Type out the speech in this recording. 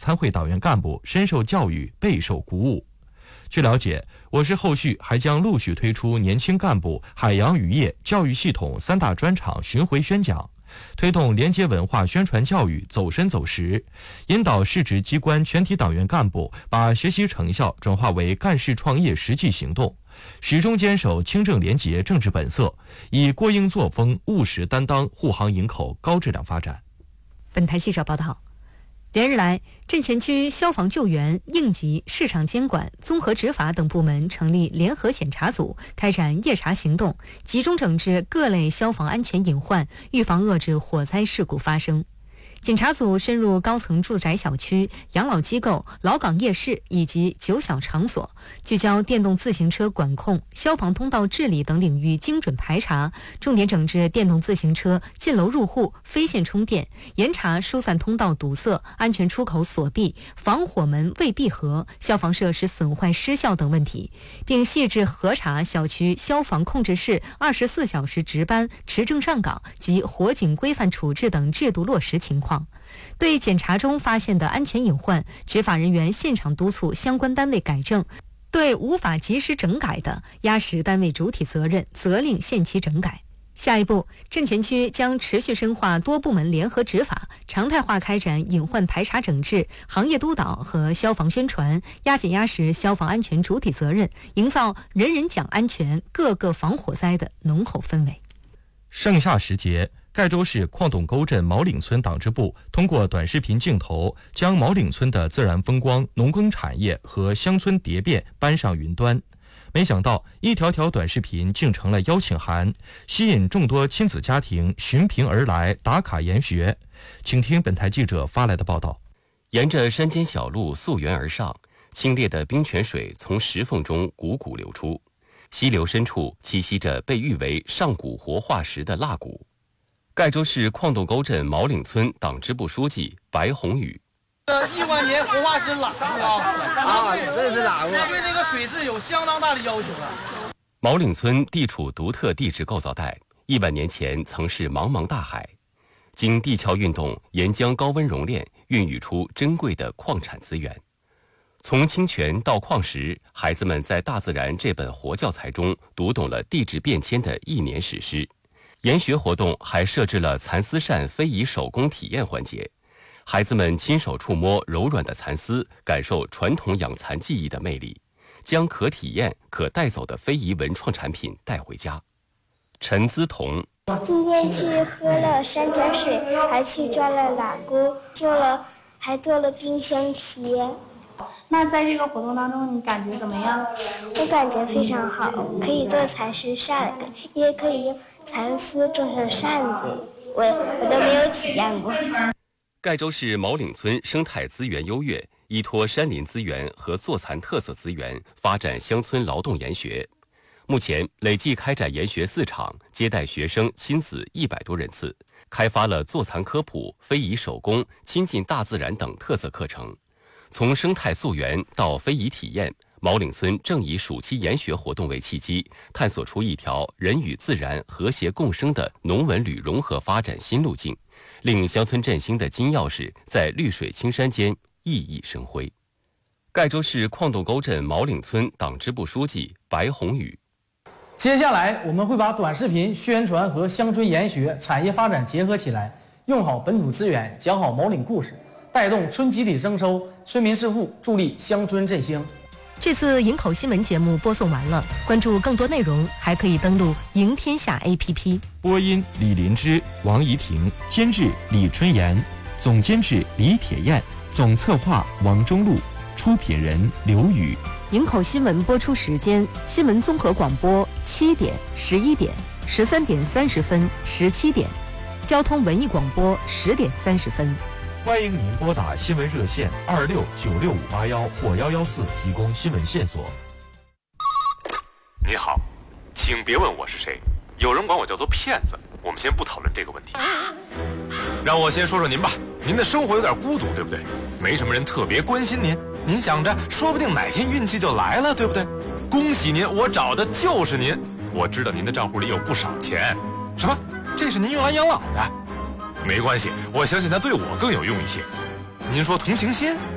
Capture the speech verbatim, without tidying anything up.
参会党员干部深受教育，备受鼓舞。据了解，我市后续还将陆续推出年轻干部海洋渔业教育系统三大专场巡回宣讲，推动连结文化宣传教育走深走实，引导市直机关全体党员干部把学习成效转化为干事创业实际行动，始终坚守清正廉洁政治本色，以过硬作风、务实担当护航营口高质量发展。 本台记者报道，连日来，镇前区消防救援、应急、市场监管、综合执法等部门成立联合检查组，开展夜查行动，集中整治各类消防安全隐患，预防遏制火灾事故发生。检查组深入高层住宅小区、养老机构、老港夜市以及酒小场所，聚焦电动自行车管控、消防通道治理等领域精准排查，重点整治电动自行车进楼入户、非线充电，严查疏散通道堵塞、安全出口锁闭、防火门未闭合、消防设施损坏失效等问题，并细致核查小区消防控制室二十四小时值班、持证上岗及火警规范处置等制度落实情况。对检查中发现的安全隐患，执法人员现场督促相关单位改正，对无法及时整改的，压实单位主体责任，责令限期整改。下一步，镇前区将持续深化多部门联合执法，常态化开展隐患排查整治、行业督导和消防宣传，压紧压实消防安全主体责任，营造人人讲安全、个个防火灾的浓厚氛围。 盛夏时节，盖州市矿洞沟镇毛岭村党支部通过短视频镜头，将毛岭村的自然风光、农耕产业和乡村蝶变搬上云端。没想到，一条条短视频竟成了邀请函，吸引众多亲子家庭寻屏而来打卡研学。请听本台记者发来的报道。 沿着山间小路溯源而上，清冽的冰泉水从石缝中汩汩流出，溪流深处栖息着被誉为上古活化石的蜡骨。盖州市矿洞沟镇毛岭村党支部书记白宏宇： 亿万年活化石蜡骨啊，这是蜡骨，对这个水质有相当大的要求了。 毛岭村地处独特地质构造带，亿万年前曾是茫茫大海，经地壳运动沿江高温熔炼，孕育出珍贵的矿产资源。从清泉到矿石，孩子们在《大自然》这本活教材中读懂了地质变迁的一年史诗。研学活动还设置了蚕丝扇非遗手工体验环节，孩子们亲手触摸柔软的蚕丝，感受传统养蚕技艺的魅力，将可体验、可带走的非遗文创产品带回家。陈姿彤： 今天去喝了山泉水，还去抓了喇蛄，做了还做了冰箱贴。 那在这个活动当中，你感觉怎么样？ 我感觉非常好，可以做蚕丝扇，也可以用蚕丝做成扇子，我我都没有体验过。 盖州市毛岭村生态资源优越，依托山林资源和坐蚕特色资源，发展乡村劳动研学。目前累计开展研学四场，接待学生亲子一百多人次，开发了坐蚕科普、非遗手工、亲近大自然等特色课程。从生态溯源到非遗体验，毛岭村正以暑期研学活动为契机，探索出一条人与自然和谐共生的农文旅融合发展新路径，令乡村振兴的金钥匙在绿水青山间熠熠生辉。盖州市矿洞沟镇毛岭村党支部书记白宏宇： 接下来我们会把短视频宣传和乡村研学、产业发展结合起来，用好本土资源，讲好毛岭故事，带动村集体增收，村民致富，助力乡村振兴。 这次营口新闻节目播送完了，关注更多内容还可以登录赢天下 A P P。 播音李林芝、王怡婷，监制李春妍，总监制李铁燕，总策划王中路，出品人刘宇。 营口新闻播出时间：新闻综合广播七点、十一点、十三点三十分、十七点；交通文艺广播十点三十分。 欢迎您拨打新闻热线二六九六五八幺或幺幺四提供新闻线索。 你好，请别问我是谁，有人管我叫做骗子。我们先不讨论这个问题，让我先说说您吧。您的生活有点孤独，对不对？没什么人特别关心您，您想着说不定哪天运气就来了，对不对？恭喜您，我找的就是您。我知道您的账户里有不少钱。什么？这是您用来养老的？没关系，我相信他对我更有用一些。您说同情心？